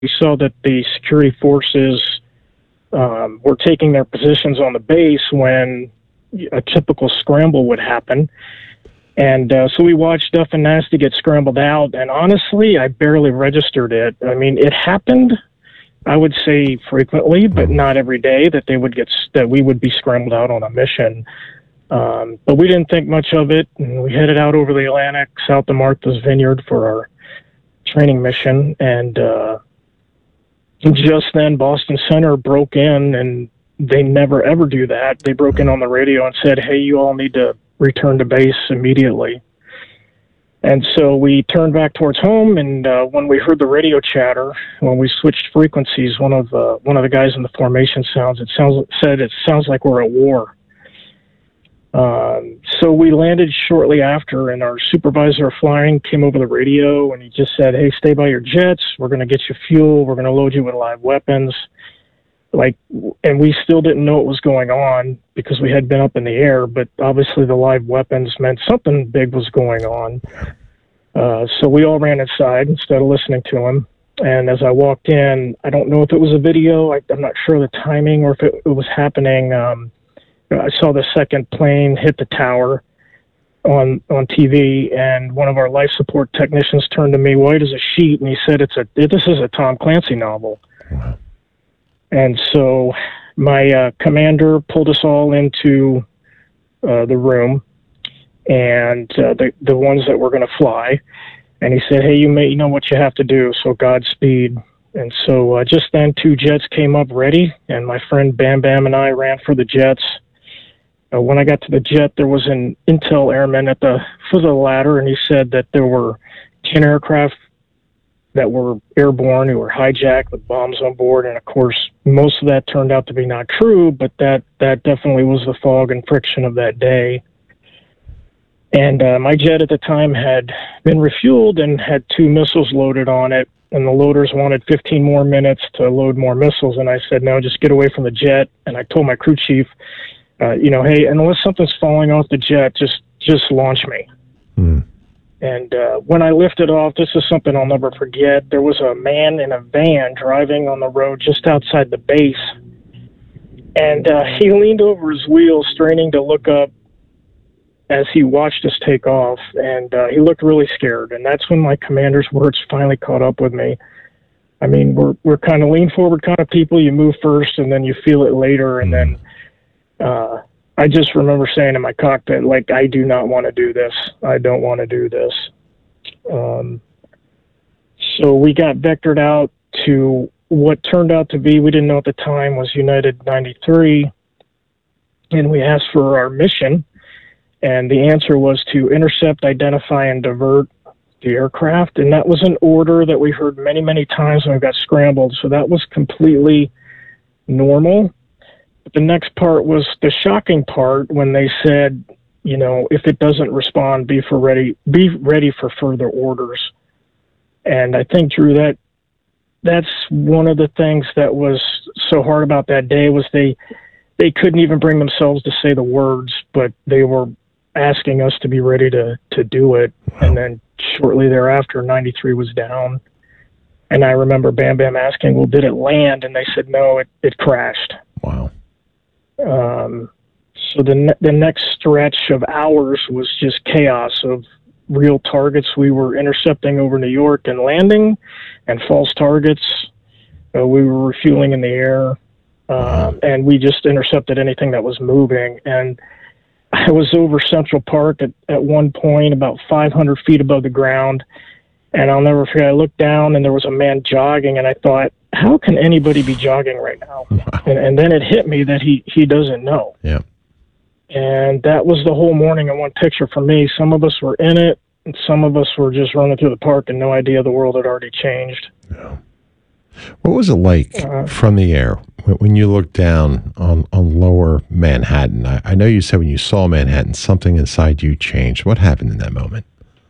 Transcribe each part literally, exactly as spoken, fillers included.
we saw that the security forces um, were taking their positions on the base when a typical scramble would happen. And uh, so we watched Duff and Nasty get scrambled out, and honestly, I barely registered it. I mean, it happened, I would say frequently, but not every day that they would get that we would be scrambled out on a mission. Um, but we didn't think much of it, and we headed out over the Atlantic, south of Martha's Vineyard for our training mission. And uh, just then, Boston Center broke in, and they never ever do that. They broke in on the radio and said, "Hey, you all need to return to base immediately." And so we turned back towards home, and uh, when we heard the radio chatter, when we switched frequencies, one of uh, one of the guys in the formation sounds it sounds said it sounds like we're at war. Um, so we landed shortly after, and our supervisor of flying came over the radio, and he just said, "Hey, stay by your jets. We're going to get you fuel. We're going to load you with live weapons." Like, and we still didn't know what was going on because we had been up in the air, but obviously the live weapons meant something big was going on. Uh, so we all ran inside instead of listening to him. And as I walked in, I don't know if it was a video. I, I'm not sure of the timing or if it, it was happening. Um, I saw the second plane hit the tower on on T V, and one of our life support technicians turned to me, white as a sheet, and he said, "It's a this is a Tom Clancy novel." Wow. And so my uh, commander pulled us all into uh, the room, and uh, the the ones that were going to fly, and he said, "Hey, you may you know what you have to do, so Godspeed." And so uh, just then, two jets came up ready, and my friend Bam Bam and I ran for the jets. Uh, when I got to the jet, there was an intel airman at the foot of the ladder, and he said that there were ten aircraft that were airborne who were hijacked with bombs on board. And of course, most of that turned out to be not true, but that, that definitely was the fog and friction of that day. And uh, my jet at the time had been refueled and had two missiles loaded on it, and the loaders wanted fifteen more minutes to load more missiles. And I said, "No, just get away from the jet." And I told my crew chief, uh, you know, "Hey, unless something's falling off the jet, just, just launch me." Mm. And uh, when I lifted off, this is something I'll never forget. There was a man in a van driving on the road just outside the base. And uh, he leaned over his wheel, straining to look up as he watched us take off. And uh, he looked really scared. And that's when my commander's words finally caught up with me. I mean, we're we're kind of lean forward kind of people. You move first, and then you feel it later. And then uh, I just remember saying in my cockpit, like, "I do not want to do this. I don't want to do this." Um, so we got vectored out to what turned out to be, we didn't know at the time, was United ninety-three. And we asked for our mission. And the answer was to intercept, identify, and divert the aircraft. And that was an order that we heard many, many times when we got scrambled. So that was completely normal. But the next part was the shocking part when they said, you know, "If it doesn't respond, be for ready, be ready for further orders." And I think, Drew, that that's one of the things that was so hard about that day was they they couldn't even bring themselves to say the words, but they were asking us to be ready to to do it. And then shortly thereafter, ninety-three was down. And I remember Bam Bam asking, "Well, did it land?" And they said, "No, it, it crashed." Wow. Um, so the ne- the next stretch of hours was just chaos of real targets we were intercepting over New York and landing, and false targets. Uh, we were refueling in the air, uh, and we just intercepted anything that was moving. And I was over Central Park at, at one point, about five hundred feet above the ground, and I'll never forget, I looked down and there was a man jogging, and I thought, how can anybody be jogging right now? Wow. And, and then it hit me that he, he doesn't know. Yeah. And that was the whole morning in one picture for me. Some of us were in it, and some of us were just running through the park and no idea the world had already changed. Yeah. What was it like uh, from the air when you looked down on, on lower Manhattan? I, I know you said when you saw Manhattan, something inside you changed. What happened in that moment?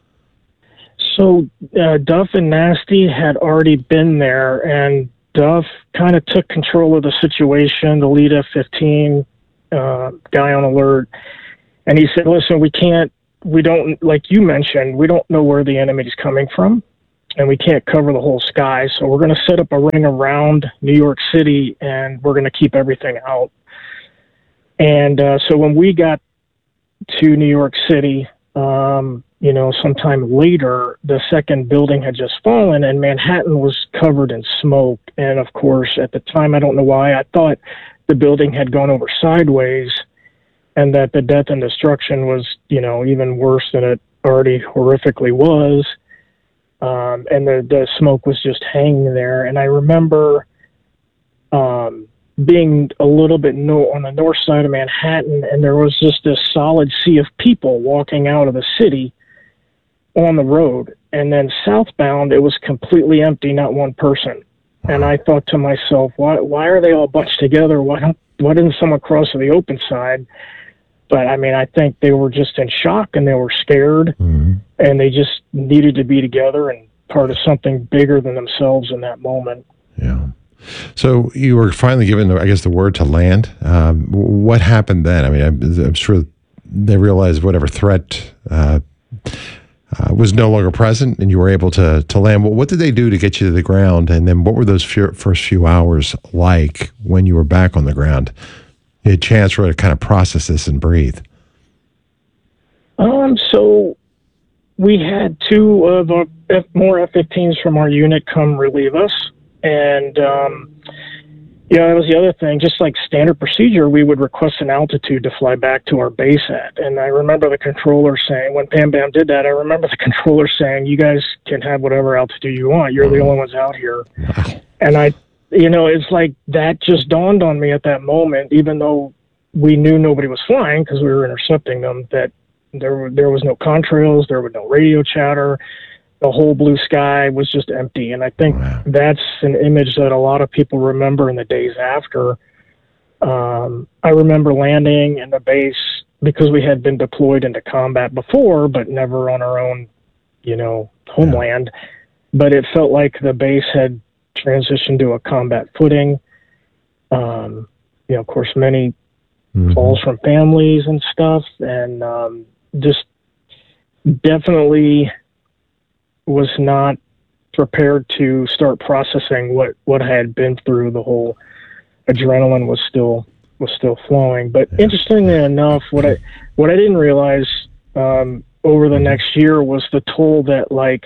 So uh, Duff and Nasty had already been there, and Duff kind of took control of the situation, the lead F fifteen uh, guy on alert. And he said, "Listen, we can't, we don't, like you mentioned, we don't know where the enemy's coming from. and we can't cover the whole sky. So we're going to set up a ring around New York City, and we're going to keep everything out. And uh, so when we got to New York City, um, you know, sometime later, the second building had just fallen, and Manhattan was covered in smoke. And of course, at the time, I don't know why, I thought the building had gone over sideways, and that the death and destruction was, you know, even worse than it already horrifically was. Um, and the, the smoke was just hanging there. And I remember um, being a little bit no, on the north side of Manhattan, and there was just this solid sea of people walking out of the city on the road. And then southbound, it was completely empty, not one person. And I thought to myself, why why are they all bunched together? Why don't why didn't someone cross to the open side? But I mean, I think they were just in shock, and they were scared, mm-hmm. and they just needed to be together and part of something bigger than themselves in that moment. Yeah. So you were finally given, I guess, the word to land. Um, what happened then? I mean, I'm, I'm sure they realized whatever threat uh, uh, was no longer present, and you were able to to land. Well, what did they do to get you to the ground? And then what were those few, first few hours like when you were back on the ground? You had a chance really to kind of process this and breathe. Um, so we had two of our F, more F fifteens from our unit come relieve us. And, um, you know, that was the other thing. Just like standard procedure, we would request an altitude to fly back to our base at. And I remember the controller saying, when Pam Bam did that, I remember the controller saying, you guys can have whatever altitude you want. You're the only ones out here. Wow. And I, you know, it's like that just dawned on me at that moment, even though we knew nobody was flying because we were intercepting them, that there were, there was no contrails, there was no radio chatter. The whole blue sky was just empty. And I think wow. that's an image that a lot of people remember in the days after. Um, I remember landing in the base because we had been deployed into combat before, but never on our own, you know, homeland. Yeah. But it felt like the base had transitioned to a combat footing. Um, you know, of course, many mm-hmm. calls from families and stuff, and um, just definitely was not prepared to start processing what, what I had been through. The whole adrenaline was still was still flowing. But yeah. interestingly enough, what I what I didn't realize um, over the next year was the toll that, like,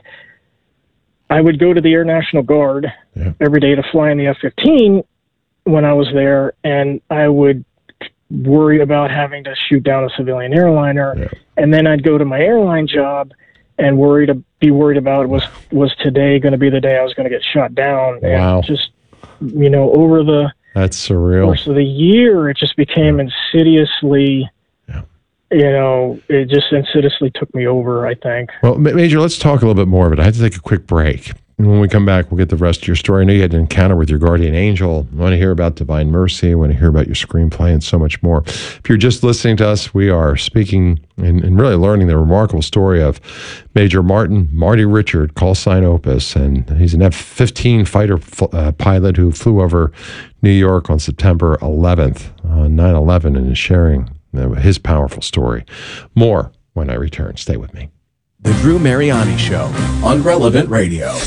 I would go to the Air National Guard yeah. every day to fly in the F fifteen when I was there, and I would worry about having to shoot down a civilian airliner, yeah. and then I'd go to my airline job and worry to be worried about was was today going to be the day I was going to get shot down. Wow. And just, you know, over the that's surreal. course of the year, it just became yeah. insidiously. Yeah. You know, it just insidiously took me over, I think. Well, Major, let's talk a little bit more of it. I had to take a quick break. And when we come back, we'll get the rest of your story. I know you had an encounter with your guardian angel. I want to hear about Divine Mercy. I want to hear about your screenplay and so much more. If you're just listening to us, we are speaking and, and really learning the remarkable story of Major Martin, Marty Richard, call sign Opus. And he's an F fifteen fighter uh, pilot who flew over New York on September eleventh, on nine eleven, and is sharing his powerful story. More when I return. Stay with me. The Drew Mariani Show on Relevant Radio.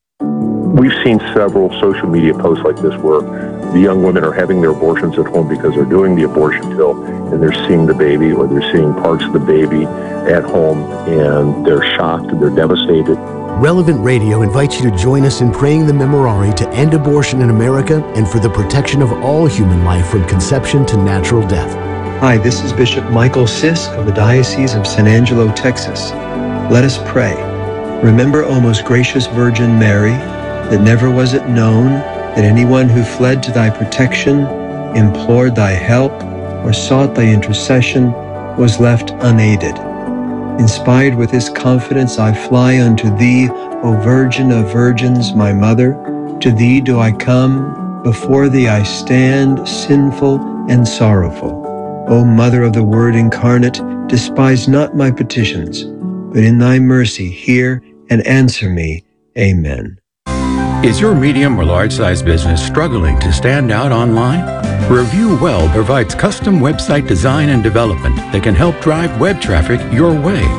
We've seen several social media posts like this where the young women are having their abortions at home because they're doing the abortion pill and they're seeing the baby, or they're seeing parts of the baby at home, and they're shocked and they're devastated. Relevant Radio invites you to join us in praying the Memorare to end abortion in America and for the protection of all human life from conception to natural death. Hi, this is Bishop Michael Sisk of the Diocese of San Angelo, Texas. Let us pray. Remember, O most gracious Virgin Mary, that never was it known that anyone who fled to thy protection, implored thy help, or sought thy intercession was left unaided. Inspired with this confidence, I fly unto thee, O Virgin of Virgins, my Mother. To thee do I come, before thee I stand, sinful and sorrowful. O Mother of the Word incarnate, despise not my petitions, but in thy mercy hear and answer me. Amen. Is your medium or large-sized business struggling to stand out online? Review Well provides custom website design and development that can help drive web traffic your way.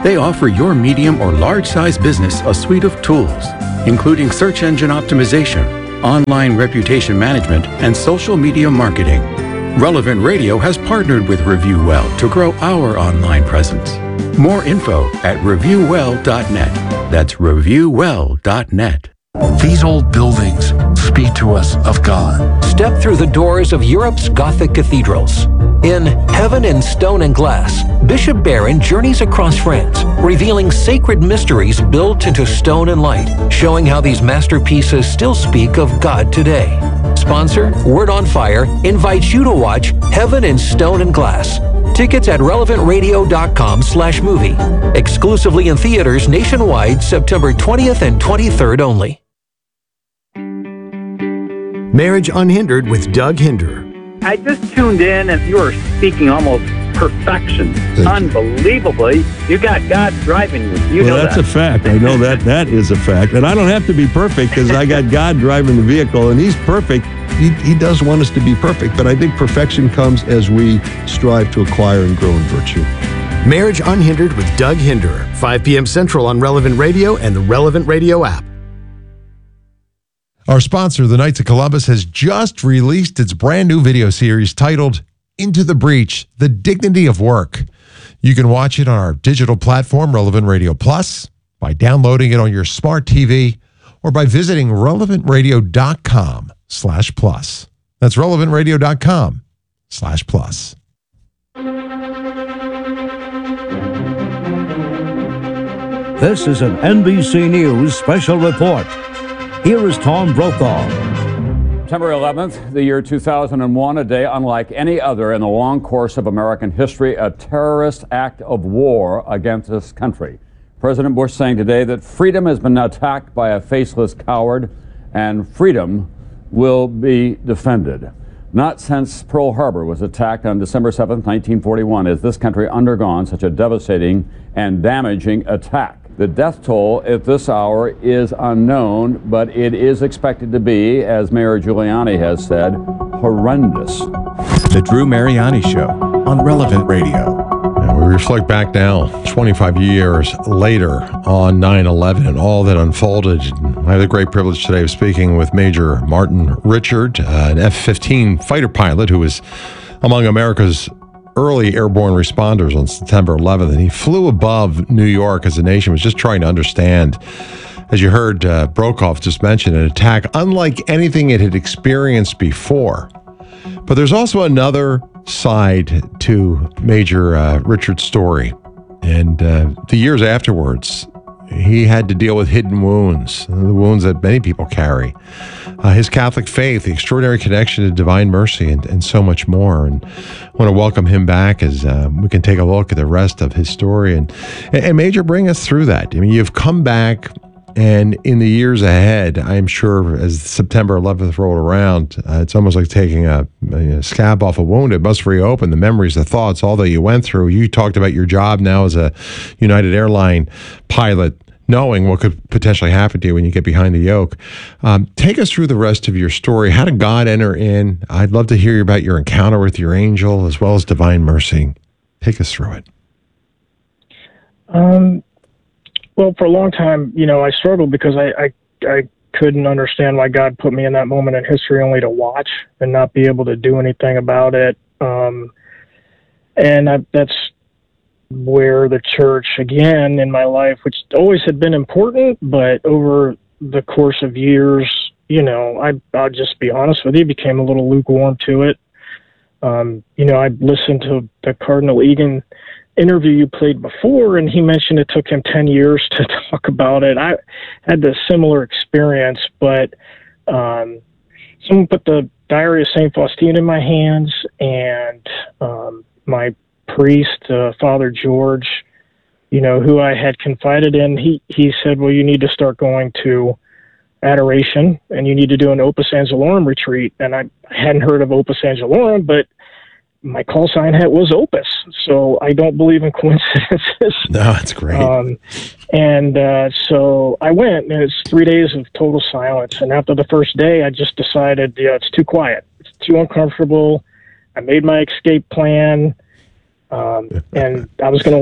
They offer your medium or large-size business a suite of tools, including search engine optimization, online reputation management, and social media marketing. Relevant Radio has partnered with ReviewWell to grow our online presence. More info at review well dot net. That's review well dot net. These old buildings speak to us of God. Step through the doors of Europe's Gothic cathedrals. In Heaven in Stone and Glass, Bishop Barron journeys across France, revealing sacred mysteries built into stone and light, showing how these masterpieces still speak of God today. Sponsor, Word on Fire, invites you to watch Heaven in Stone and Glass. Tickets at relevant radio dot com slash movie. Exclusively in theaters nationwide, September twentieth and twenty-third only. Marriage Unhindered with Doug Hinder. I just tuned in and you were speaking almost perfection. Unbelievably. You got God driving you. You well, know that's that. a fact. I know that that is a fact. And I don't have to be perfect because I got God driving the vehicle and he's perfect. He, he does want us to be perfect, but I think perfection comes as we strive to acquire and grow in virtue. Marriage Unhindered with Doug Hinder, five p.m. Central on Relevant Radio and the Relevant Radio app. Our sponsor, the Knights of Columbus, has just released its brand new video series titled Into the Breach, The Dignity of Work. You can watch it on our digital platform, Relevant Radio Plus, by downloading it on your smart T V, or by visiting relevant radio dot com slash plus. That's relevant radio dot com slash plus. This is an N B C News special report. Here is Tom Brokaw. September eleventh, the year two thousand one, a day unlike any other in the long course of American history, a terrorist act of war against this country. President Bush saying today that freedom has been attacked by a faceless coward and freedom will be defended. Not since Pearl Harbor was attacked on December seventh, nineteen forty-one, has this country undergone such a devastating and damaging attack. The death toll at this hour is unknown, but it is expected to be, as Mayor Giuliani has said, horrendous. The Drew Mariani Show on Relevant Radio. And we reflect back now, twenty-five years later, on nine eleven and all that unfolded. I have the great privilege today of speaking with Major Martin Richard, uh, an F fifteen fighter pilot who was among America's early airborne responders on September eleventh, and he flew above New York as the nation was just trying to understand, as you heard uh, Brokaw just mention, an attack unlike anything it had experienced before. But there's also another side to Major uh, Richard's story, and uh, the years afterwards, he had to deal with hidden wounds, the wounds that many people carry. Uh, his Catholic faith, the extraordinary connection to divine mercy, and, and so much more. And I want to welcome him back as um, we can take a look at the rest of his story. And, and Major, bring us through that. I mean, you've come back, and in the years ahead, I'm sure as September eleventh rolled around, uh, it's almost like taking a, a scab off a wound. It must reopen the memories, the thoughts, all that you went through. You talked about your job now as a United Airline pilot, knowing what could potentially happen to you when you get behind the yoke. Um, take us through the rest of your story. How did God enter in? I'd love to hear about your encounter with your angel as well as divine mercy. Take us through it. Um, well, for a long time, you know, I struggled because I, I, I couldn't understand why God put me in that moment in history only to watch and not be able to do anything about it. Um, and I, that's where the church, again, in my life, which always had been important, but over the course of years, you know, I, I'll just be honest with you, became a little lukewarm to it. Um, you know, I listened to the Cardinal Egan interview you played before, and he mentioned it took him ten years to talk about it. I had the similar experience, but um, someone put the Diary of Saint Faustine in my hands, and um, my priest, uh, Father George, you know, who I had confided in, he, he said, well, you need to start going to adoration and you need to do an Opus Angelorum retreat. And I hadn't heard of Opus Angelorum, but my call sign hat was Opus. So I don't believe in coincidences. No, that's great. Um, and uh, so I went, and it's three days of total silence. And after the first day, I just decided, yeah, it's too quiet. It's too uncomfortable. I made my escape plan. Um, and I was going to leave.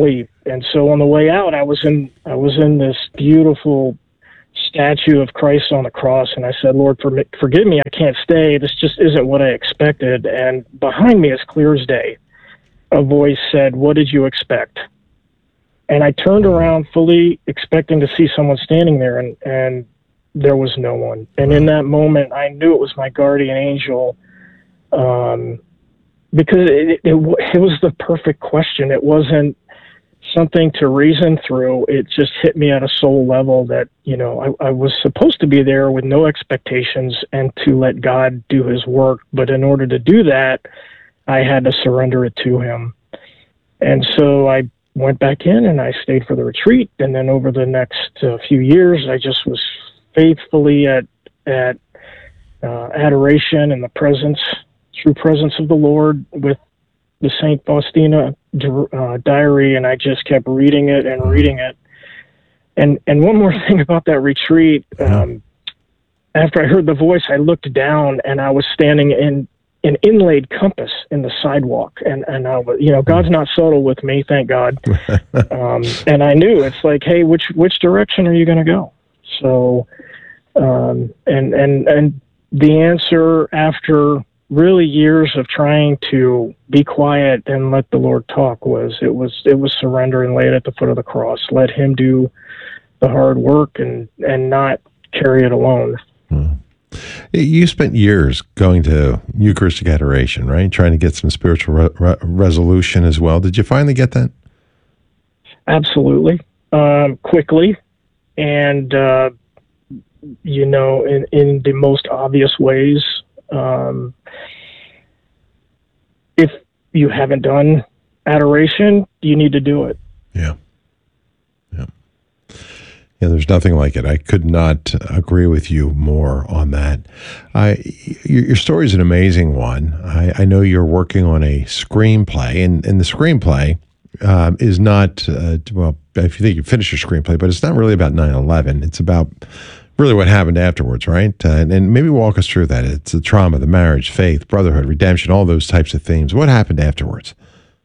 And so on the way out, I was in I was in this beautiful statue of Christ on the cross, and I said, Lord, for, forgive me, I can't stay. This just isn't what I expected. And behind me, as clear as day, a voice said, what did you expect? And I turned around fully expecting to see someone standing there, and, and there was no one. And in that moment, I knew it was my guardian angel, um, because it, it, it was the perfect question. It wasn't something to reason through. It just hit me at a soul level that, you know, I, I was supposed to be there with no expectations and to let God do his work. But in order to do that, I had to surrender it to him. And so I went back in and I stayed for the retreat. And then over the next uh, few years, I just was faithfully at, at uh, adoration and the presence, true presence of the Lord with the Saint Faustina uh, diary, and I just kept reading it and reading it. And and one more thing about that retreat, um, after I heard the voice, I looked down and I was standing in an inlaid compass in the sidewalk, and and I was, you know, God's not subtle with me, thank God. um, and I knew it's like, hey, which which direction are you going to go? So, um, and and and the answer after really years of trying to be quiet and let the Lord talk was it was it was surrender and lay it at the foot of the cross. Let him do the hard work and and not carry it alone. Hmm. You spent years going to Eucharistic adoration, right? Trying to get some spiritual re- re- resolution as well. Did you finally get that? Absolutely, um, quickly, and uh, you know, in in the most obvious ways. Um, if you haven't done adoration, you need to do it. Yeah. Yeah. Yeah, there's nothing like it. I could not agree with you more on that. I, your, your story is an amazing one. I, I know you're working on a screenplay, and, and the screenplay um, is not, uh, well, if you think you finished your screenplay, but it's not really about nine eleven. It's about really what happened afterwards, right? Uh, and, and maybe walk us through that. It's the trauma, the marriage, faith, brotherhood, redemption, all those types of themes. What happened afterwards?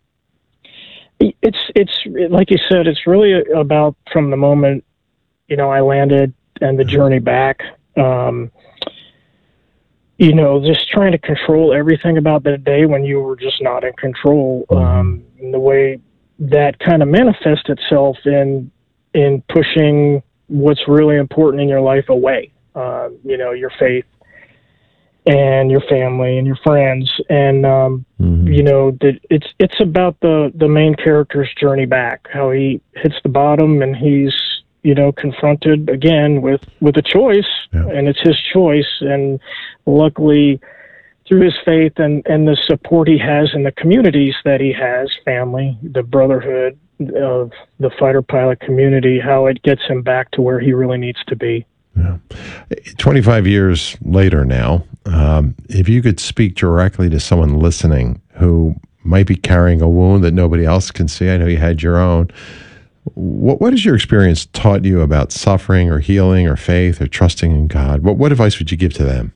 It's, it's like you said, it's really about from the moment, you know, I landed and the journey back, um, you know, just trying to control everything about that day when you were just not in control. Um, and the way that kind of manifests itself in, in pushing what's really important in your life away, uh, you know, your faith and your family and your friends. And, um, mm-hmm. you know, that it's, it's about the, the main character's journey back, how he hits the bottom and he's, you know, confronted again with, with a choice, yeah. and it's his choice. And luckily through his faith and, and the support he has in the communities that he has, family, the brotherhood of the fighter pilot community, how it gets him back to where he really needs to be. Yeah. twenty-five years later now, um, if you could speak directly to someone listening who might be carrying a wound that nobody else can see, I know you had your own, what, what has your experience taught you about suffering or healing or faith or trusting in God? What, what advice would you give to them?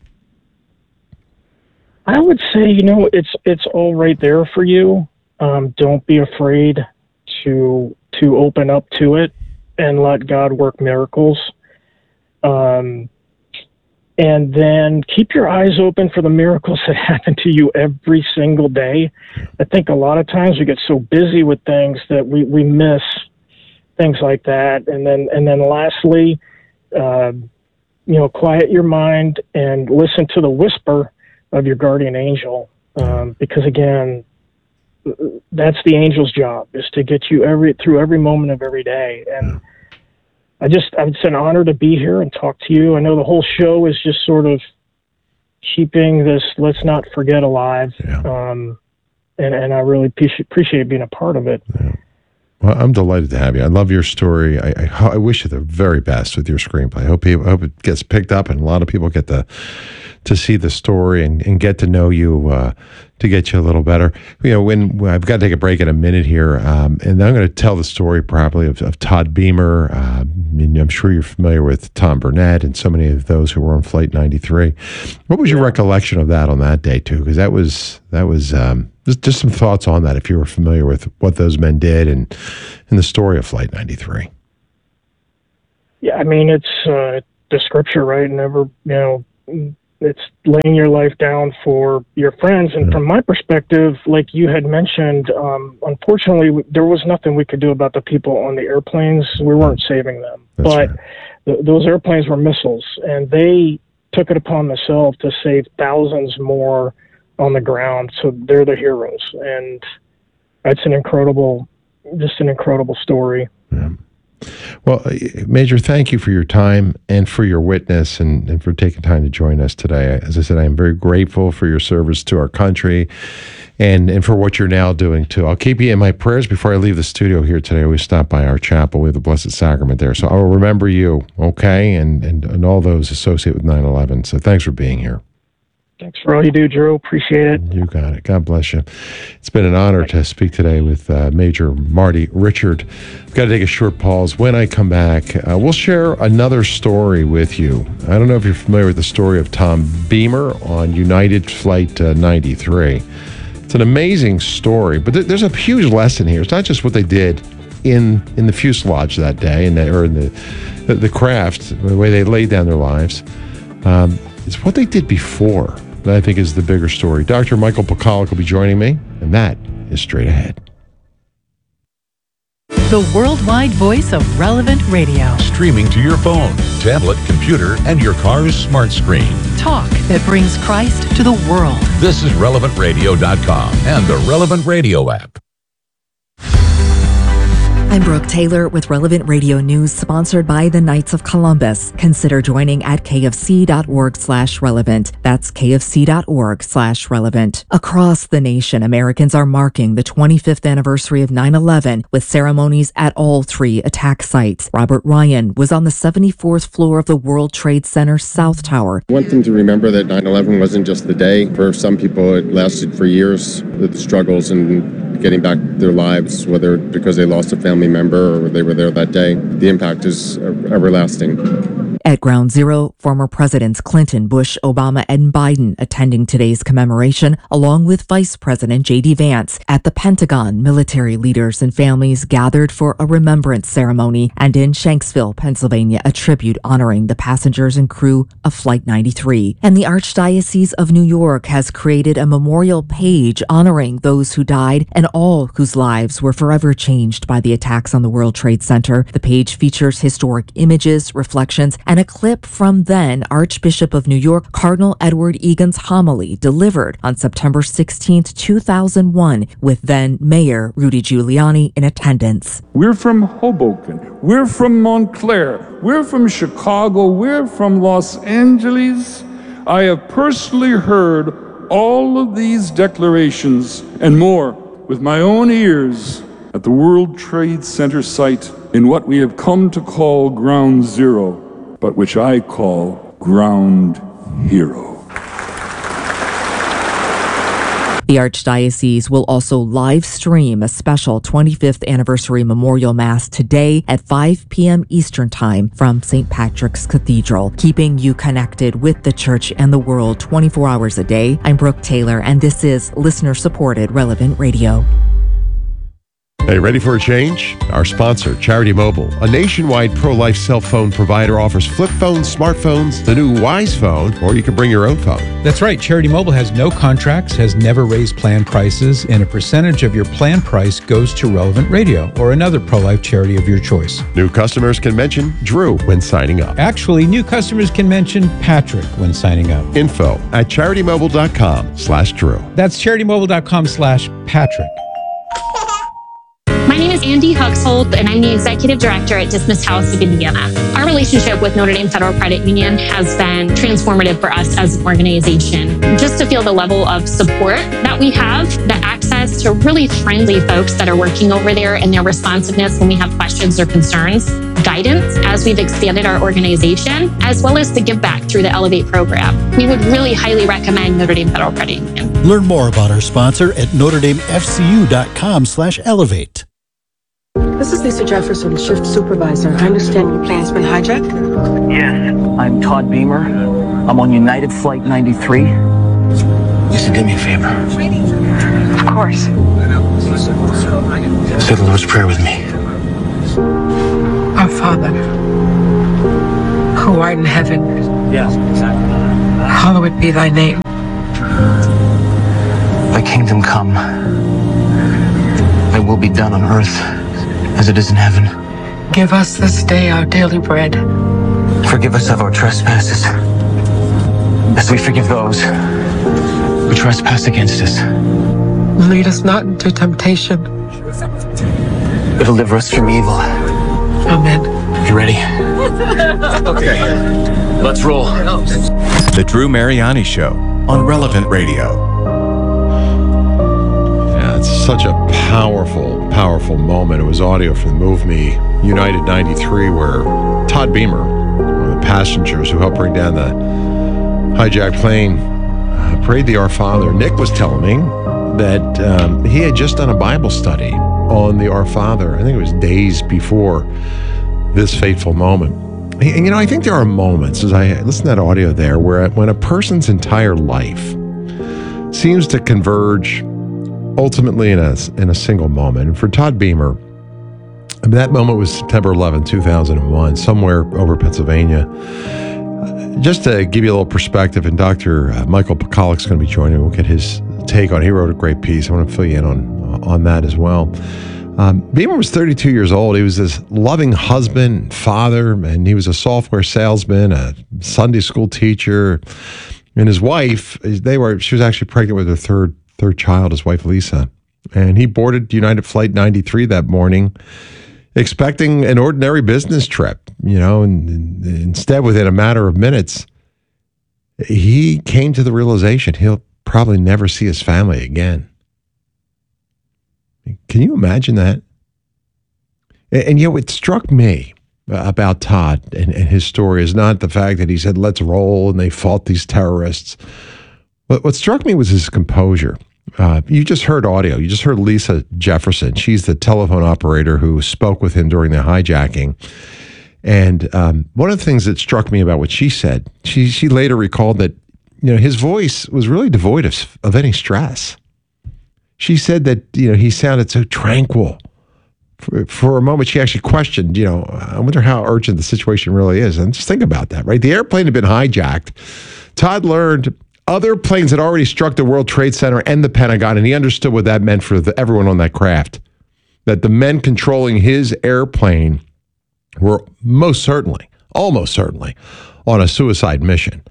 I would say, you know, it's it's all right there for you. Um, don't be afraid to to open up to it and let God work miracles. Um, and then keep your eyes open for the miracles that happen to you every single day. I think a lot of times we get so busy with things that we, we miss things like that. And then and then lastly, uh, you know, quiet your mind and listen to the whisper of your guardian angel. Um, because again, that's the angel's job, is to get you every through every moment of every day. And I just, it's an honor to be here and talk to you. I know the whole show is just sort of keeping this "let's not forget" alive. Yeah. Um, and, and I really appreciate, appreciate being a part of it. Yeah. Well, I'm delighted to have you. I love your story. I, I, I wish you the very best with your screenplay. I hope, people, I hope it gets picked up and a lot of people get to to see the story and, and get to know you uh, to get you a little better. You know, when, when I've got to take a break in a minute here, um, and I'm going to tell the story probably of, of Todd Beamer, uh, mean, I'm sure you're familiar with Tom Burnett and so many of those who were on Flight ninety-three. What was your yeah. recollection of that on that day, too? Because that was, that was um, just, just some thoughts on that, if you were familiar with what those men did and, and the story of Flight ninety-three. Yeah, I mean, it's uh, the scripture, right? Never, you know, it's laying your life down for your friends. And yeah. from my perspective, like you had mentioned, um, unfortunately, there was nothing we could do about the people on the airplanes. We weren't saving them. That's but right. th- those airplanes were missiles, and they took it upon themselves to save thousands more on the ground. So they're the heroes. And that's an incredible, just an incredible story. Yeah. Well, Major, thank you for your time and for your witness and, and for taking time to join us today. As I said, I am very grateful for your service to our country and, and for what you're now doing, too. I'll keep you in my prayers before I leave the studio here today. We stop by our chapel. We have the Blessed Sacrament there. So I will remember you, okay, and, and, and all those associated with nine eleven. So thanks for being here. Thanks for all you do, Drew. Appreciate it. You got it. God bless you. It's been an honor to speak today with uh, Major Marty Richard. I've got to take a short pause. When I come back, uh, we'll share another story with you. I don't know if you're familiar with the story of Tom Beamer on United Flight uh, ninety-three. It's an amazing story, but th- there's a huge lesson here. It's not just what they did in in the fuselage that day, in the, or in the, the the craft, the way they laid down their lives. Um, it's what they did before that I think is the bigger story. Doctor Michael Pekalik will be joining me, and that is straight ahead. The worldwide voice of Relevant Radio. Streaming to your phone, tablet, computer, and your car's smart screen. Talk that brings Christ to the world. This is relevant radio dot com and the Relevant Radio app. I'm Brooke Taylor with Relevant Radio News, sponsored by the Knights of Columbus. Consider joining at kfc.org slash relevant. That's kfc.org slash relevant. Across the nation, Americans are marking the twenty-fifth anniversary of nine eleven with ceremonies at all three attack sites. Robert Ryan was on the seventy-fourth floor of the World Trade Center South Tower. One thing to remember that nine eleven wasn't just the day. For some people, it lasted for years, the struggles and getting back their lives, whether because they lost a family member or they were there that day. The impact is everlasting. At Ground Zero, former Presidents Clinton, Bush, Obama, and Biden attending today's commemoration, along with Vice President J D Vance. At the Pentagon, military leaders and families gathered for a remembrance ceremony, and in Shanksville, Pennsylvania, a tribute honoring the passengers and crew of Flight ninety-three. And the Archdiocese of New York has created a memorial page honoring those who died and all whose lives were forever changed by the attacks on the World Trade Center. The page features historic images, reflections, and a clip from then Archbishop of New York, Cardinal Edward Egan's homily delivered on September sixteenth, two thousand one, with then Mayor Rudy Giuliani in attendance. We're from Hoboken. We're from Montclair. We're from Chicago. We're from Los Angeles. I have personally heard all of these declarations and more with my own ears at the World Trade Center site in what we have come to call Ground Zero, but which I call Ground Hero. The Archdiocese will also live stream a special twenty-fifth anniversary memorial mass today at five p.m. Eastern Time from Saint Patrick's Cathedral, keeping you connected with the church and the world twenty-four hours a day. I'm Brooke Taylor, and this is listener-supported Relevant Radio. Hey, ready for a change? Our sponsor, Charity Mobile, a nationwide pro-life cell phone provider, offers flip phones, smartphones, the new Wise phone, or you can bring your own phone. That's right. Charity Mobile has no contracts, has never raised plan prices, and a percentage of your plan price goes to Relevant Radio or another pro-life charity of your choice. New customers can mention Drew when signing up. Actually, new customers can mention Patrick when signing up. Info at charitymobile.com slash Drew. That's charitymobile.com slash Patrick. My name is Andy Huxhold, and I'm the Executive Director at Dismissed House of Indiana. Our relationship with Notre Dame Federal Credit Union has been transformative for us as an organization. Just to feel the level of support that we have, the access to really friendly folks that are working over there and their responsiveness when we have questions or concerns, guidance as we've expanded our organization, as well as the give back through the Elevate program. We would really highly recommend Notre Dame Federal Credit Union. Learn more about our sponsor at notre dame f c u dot com slash elevate. This is Lisa Jefferson, shift supervisor. I understand your plane's been hijacked? Yes. I'm Todd Beamer. I'm on United Flight ninety-three. Lisa, do me a favor. Of course. Say the Lord's Prayer with me. Our Father, who art in heaven, Yes, exactly. hallowed be thy name. Thy kingdom come. Thy will be done on earth as it is in heaven. Give us this day our daily bread. Forgive us of our trespasses, as we forgive those who trespass against us. Lead us not into temptation. But deliver us from evil. Amen. You ready? Okay. Let's roll. The Drew Mariani Show on Relevant Radio. Yeah, it's such a powerful, powerful moment. It was audio from Move Me United ninety-three, where Todd Beamer, one of the passengers who helped bring down the hijacked plane, uh, prayed the Our Father. Nick was telling me that um, he had just done a Bible study on the Our Father. I think it was days before this fateful moment. And, you know, I think there are moments, as I listen to that audio there, where when a person's entire life seems to converge ultimately in a, in a single moment. And for Todd Beamer, I mean, that moment was September eleventh, two thousand one, somewhere over Pennsylvania. Uh, just to give you a little perspective, and Doctor Uh, Michael Pekalik is going to be joining. We'll get his take on it. He wrote a great piece. I want to fill you in on, on that as well. Um, Beamer was thirty-two years old. He was this loving husband, father, and he was a software salesman, a Sunday school teacher. And his wife, they were, she was actually pregnant with her third third child, his wife, Lisa. And he boarded United Flight ninety-three that morning, expecting an ordinary business trip, you know, and, and instead, within a matter of minutes, he came to the realization he'll probably never see his family again. Can you imagine that? And, and yet what struck me about Todd and, and his story is not the fact that he said, let's roll, and they fought these terrorists. But what struck me was his composure. Uh, you just heard audio. You just heard Lisa Jefferson. She's the telephone operator who spoke with him during the hijacking. And um, one of the things that struck me about what she said, she she later recalled that, you know, his voice was really devoid of, of any stress. She said that, you know, he sounded so tranquil. For, for a moment, she actually questioned, you know, I wonder how urgent the situation really is. And just think about that, right? The airplane had been hijacked. Todd learned other planes had already struck the World Trade Center and the Pentagon, and he understood what that meant for the, everyone on that craft. That the men controlling his airplane were most certainly, almost certainly, on a suicide mission.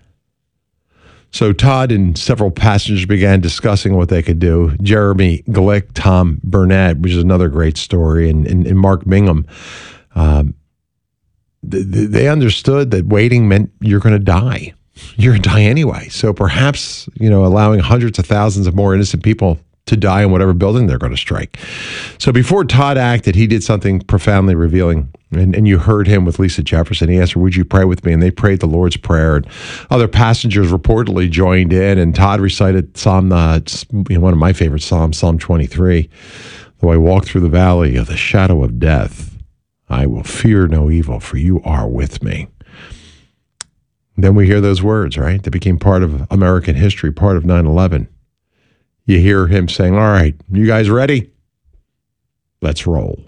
So Todd and several passengers began discussing what they could do. Jeremy Glick, Tom Burnett, which is another great story, and, and, and Mark Bingham, um, th- they understood that waiting meant you're going to die. You're going to die anyway. So perhaps, you know, allowing hundreds of thousands of more innocent people to die in whatever building they're going to strike. So before Todd acted, he did something profoundly revealing. And, and you heard him with Lisa Jefferson. He asked her, would you pray with me? And they prayed the Lord's Prayer. And other passengers reportedly joined in. And Todd recited Psalm, uh, you know, one of my favorite Psalms, Psalm twenty-three. Though I walk through the valley of the shadow of death, I will fear no evil, for you are with me. Then we hear those words, right? That became part of American history, part of nine eleven. You hear him saying, all right, you guys ready? Let's roll.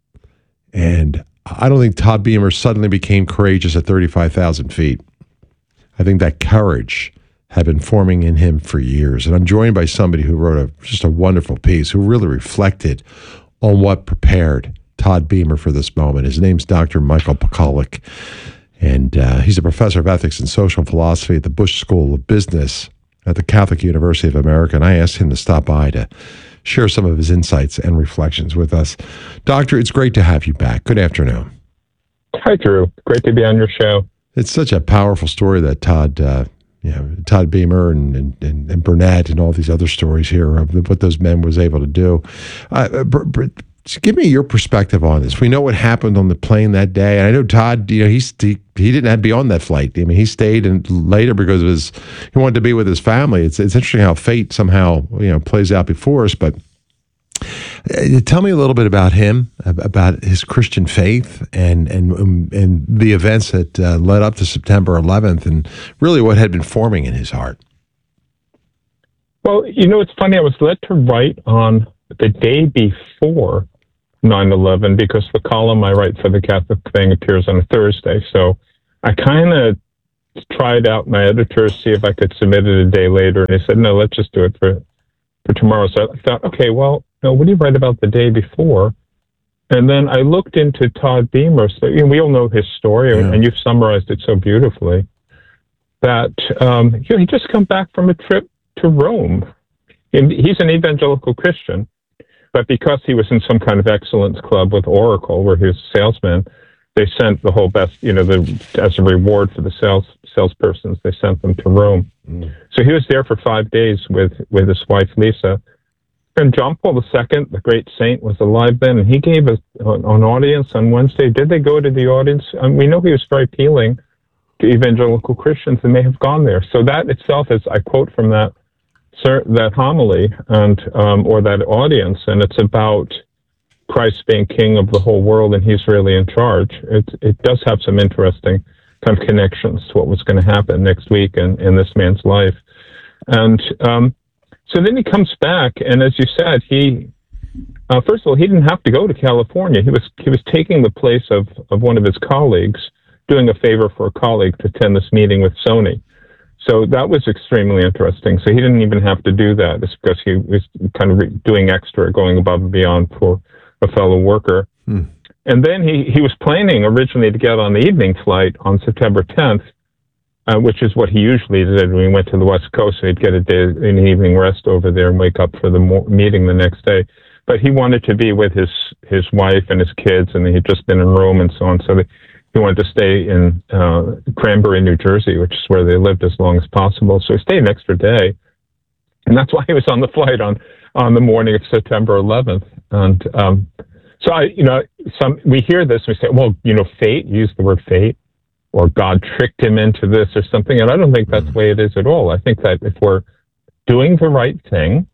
And I don't think Todd Beamer suddenly became courageous at thirty-five thousand feet. I think that courage had been forming in him for years. And I'm joined by somebody who wrote a, just a wonderful piece, who really reflected on what prepared Todd Beamer for this moment. His name's Doctor Michael Pekalik. And uh, he's a professor of ethics and social philosophy at the Bush School of Business at the Catholic University of America. And I asked him to stop by to share some of his insights and reflections with us. Doctor, it's great to have you back. Good afternoon. Hi, Drew. Great to be on your show. It's such a powerful story that Todd, uh, you know, Todd Beamer and, and, and Burnett and all these other stories here of what those men was able to do. Uh, br- br- Give me your perspective on this. We know what happened on the plane that day. And I know Todd, you know, he's, he he didn't have to be on that flight. I mean, he stayed and later because of his, he wanted to be with his family. It's it's interesting how fate somehow, you know, plays out before us. But Uh, tell me a little bit about him, about his Christian faith, and and um, and the events that uh, led up to September eleventh, and really what had been forming in his heart. Well, you know, it's funny. I was led to write on the day before nine eleven because the column I write for the Catholic Thing appears on a Thursday. So I kind of tried out my editor to see if I could submit it a day later, and they said, no, let's just do it for, for tomorrow. So I thought, okay, well, no, what do you write about the day before? And then I looked into Todd Beamer. So, you know, we all know his story, yeah. and you've summarized it so beautifully, that um, you know, he just come back from a trip to Rome. And he's an evangelical Christian, but because he was in some kind of excellence club with Oracle, where he was a salesman, they sent the whole best, you know, the, as a reward for the sales salespersons, they sent them to Rome. Mm. So he was there for five days with, with his wife, Lisa. And John Paul the Second, the great saint, was alive then, and he gave us an audience on Wednesday. Did they go to the audience? Um, we know he was very appealing to evangelical Christians, and they have gone there. So that itself is, I quote from that, Sir, that homily and um, or that audience, and it's about Christ being king of the whole world, and he's really in charge. It it does have some interesting kind of connections to what was going to happen next week in, in this man's life. And um, so then he comes back, and as you said, he uh, first of all, he didn't have to go to California. He was he was taking the place of, of one of his colleagues, doing a favor for a colleague to attend this meeting with Sony. So that was extremely interesting. So he didn't even have to do that. It's because he was kind of re- doing extra, going above and beyond for a fellow worker. Hmm. And then he, he was planning originally to get on the evening flight on September tenth, uh, which is what he usually did when he went to the West Coast. So he'd get a day, an evening rest over there and wake up for the mo- meeting the next day. But he wanted to be with his, his wife and his kids, and he had just been in Rome and so on. So they, he wanted to stay in uh, Cranbury, New Jersey, which is where they lived as long as possible. So he stayed an extra day. And that's why he was on the flight on, on the morning of September eleventh. And um, so, I, you know, some we hear this and we say, well, you know, fate, use the word fate, or God tricked him into this or something. And I don't think that's the way it is at all. I think that if we're doing the right thing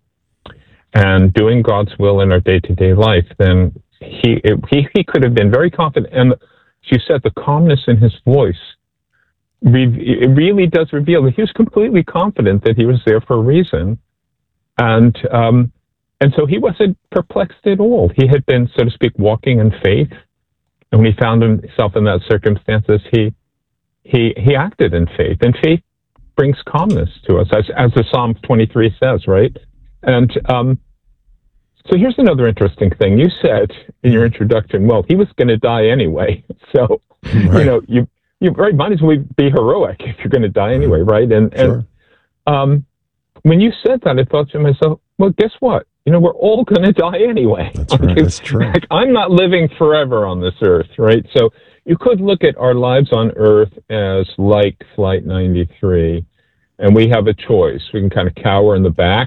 and doing God's will in our day-to-day life, then he, it, he, he could have been very confident. And she said the calmness in his voice, it really does reveal that he was completely confident that he was there for a reason. And um, and so he wasn't perplexed at all. He had been, so to speak, walking in faith. And when he found himself in that circumstances, he he he acted in faith. And faith brings calmness to us, as, as the Psalm twenty-three says, right? And um, so here's another interesting thing. You said in your introduction, well, he was going to die anyway. So, right. you know, you you right, might as well be heroic if you're going to die anyway, right? And, sure. and um, when you said that, I thought to myself, well, guess what? You know, we're all going to die anyway. That's right. That's true. Like, I'm not living forever on this earth, right? So you could look at our lives on earth as like Flight ninety-three, and we have a choice. We can kind of cower in the back,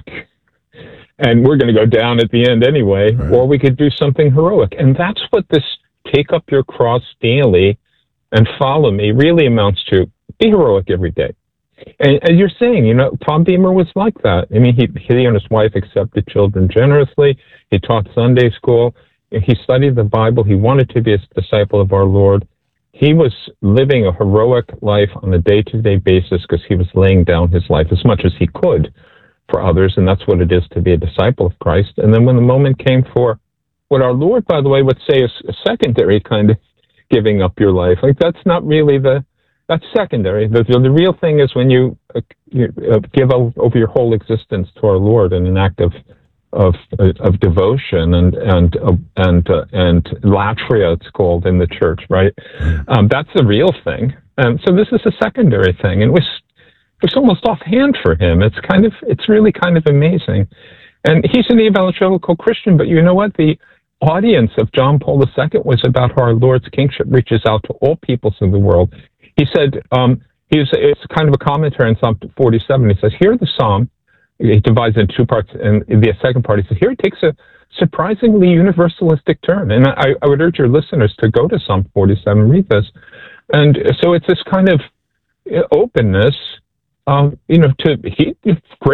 and we're going to go down at the end anyway, right. Or we could do something heroic. And that's what this take up your cross daily and follow me really amounts to. Be heroic every day. And as you're saying, you know, Tom Beamer was like that. I mean, he, he and his wife accepted children generously. He taught Sunday school. He studied the Bible. He wanted to be a disciple of our Lord. He was living a heroic life on a day-to-day basis because he was laying down his life as much as he could for others, and that's what it is to be a disciple of Christ. And then when the moment came for what our Lord, by the way, would say is a secondary kind of giving up your life, like that's not really the, that's secondary. The, the real thing is when you, uh, you uh, give over your whole existence to our Lord in an act of of of devotion and and uh, and uh, and latria, it's called in the church, right? Um, that's the real thing. And so this is a secondary thing, and it was it was almost offhand for him. It's kind of it's really kind of amazing. And he's an evangelical Christian, but you know what? The audience of John Paul the Second was about how our Lord's kingship reaches out to all peoples of the world. He said, um, he's, it's kind of a commentary on Psalm forty-seven. He says, here the Psalm, he divides it into two parts, and the second part, he says, here it takes a surprisingly universalistic turn. And I, I would urge your listeners to go to Psalm forty-seven, read this. And so it's this kind of openness, um, you know, to he, great